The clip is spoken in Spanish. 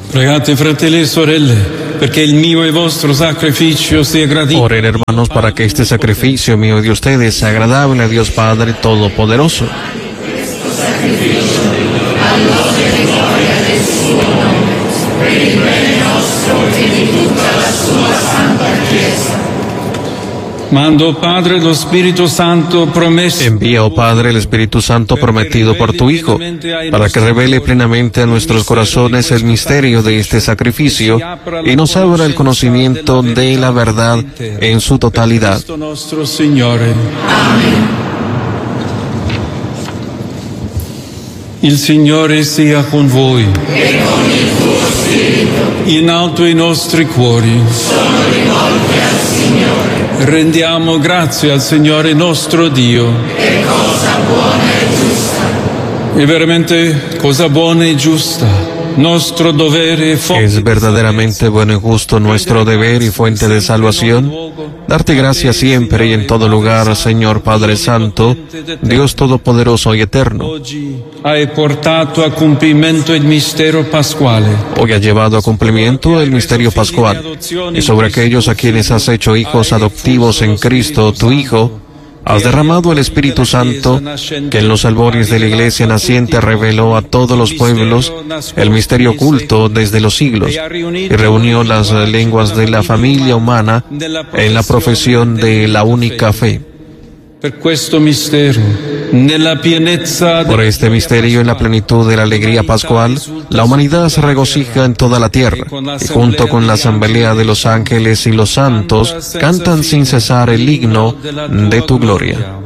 Pregate, fratelli e sorelle, perché il mio e vostro sacrificio sia gradito. Oren, hermanos, para que este sacrificio mío y de ustedes sea agradable a Dios Padre Todopoderoso. Mando, Padre, lo Spirito Santo promesso. Envía, oh Padre, el Espíritu Santo prometido por tu Hijo, para que revele plenamente a nuestros corazones el misterio de este sacrificio y nos abra el conocimiento de la verdad en su totalidad. Cristo nostro Signore. Il Signore sia con voi. E con il tuo spirito. In alto i nostri cuori. Sono rivolti al Signore. Rendiamo grazie al Signore nostro Dio. È cosa buona e giusta. È veramente cosa buona e giusta. Nostro dovere e fonte. Es verdaderamente bueno y justo nuestro deber y fuente de salvación darte gracias siempre y en todo lugar, Señor Padre Santo, Dios Todopoderoso y Eterno. Oggi hai portato a compimento il mistero pasquale. Hoy ha llevado a cumplimiento el misterio pascual, y sobre aquellos a quienes has hecho hijos adoptivos en Cristo, tu Hijo, has derramado el Espíritu Santo, que en los albores de la Iglesia naciente reveló a todos los pueblos el misterio oculto desde los siglos, y reunió las lenguas de la familia humana en la profesión de la única fe. Per questo mistero, nella pienezza Por este misterio, en la plenitud de la alegría pascual, la humanidad se regocija en toda la tierra, y junto con la asamblea de los ángeles y los santos, cantan sin cesar el himno de tu gloria.